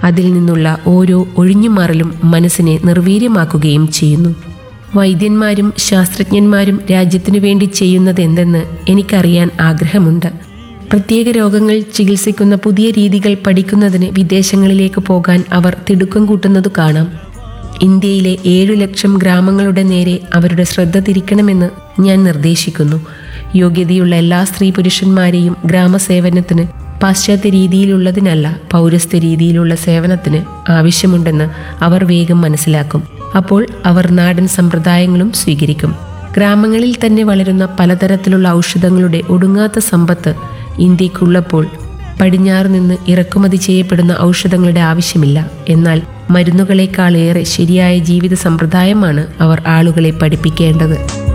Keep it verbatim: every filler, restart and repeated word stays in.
അതിൽ നിന്നുള്ള ഓരോ ഒഴിഞ്ഞുമാറലും മനസ്സിനെ നിർവീര്യമാക്കുകയും ചെയ്യുന്നു. വൈദ്യന്മാരും ശാസ്ത്രജ്ഞന്മാരും രാജ്യത്തിനു വേണ്ടി ചെയ്യുന്നത് എന്തെന്ന് എനിക്കറിയാൻ ആഗ്രഹമുണ്ട്. പ്രത്യേക രോഗങ്ങൾ ചികിത്സിക്കുന്ന പുതിയ രീതികൾ പഠിക്കുന്നതിന് വിദേശങ്ങളിലേക്ക് പോകാൻ അവർ തിടുക്കം കൂട്ടുന്നത് കാണാം. ഇന്ത്യയിലെ ഏഴു ലക്ഷം ഗ്രാമങ്ങളുടെ നേരെ അവരുടെ ശ്രദ്ധ തിരിക്കണമെന്ന് ഞാൻ നിർദ്ദേശിക്കുന്നു. യോഗ്യതയുള്ള എല്ലാ സ്ത്രീ പുരുഷന്മാരെയും ഗ്രാമസേവനത്തിന് പാശ്ചാത്യ രീതിയിലുള്ളതിനല്ല, പൗരസ്ത്യ രീതിയിലുള്ള സേവനത്തിന് ആവശ്യമുണ്ടെന്ന് അവർ വേഗം മനസ്സിലാക്കും. അപ്പോൾ അവർ നാടൻ സമ്പ്രദായങ്ങളും സ്വീകരിക്കും. ഗ്രാമങ്ങളിൽ തന്നെ വളരുന്ന പലതരത്തിലുള്ള ഔഷധങ്ങളുടെ ഒടുങ്ങാത്ത സമ്പത്ത് ഇന്ത്യക്കുള്ളപ്പോൾ പടിഞ്ഞാറ് നിന്ന് ഇറക്കുമതി ചെയ്യപ്പെടുന്ന ഔഷധങ്ങളുടെ ആവശ്യമില്ല. എന്നാൽ മരുന്നുകളെക്കാളേറെ ശരിയായ ജീവിത സമ്പ്രദായമാണ് അവർ ആളുകളെ പഠിപ്പിക്കേണ്ടത്.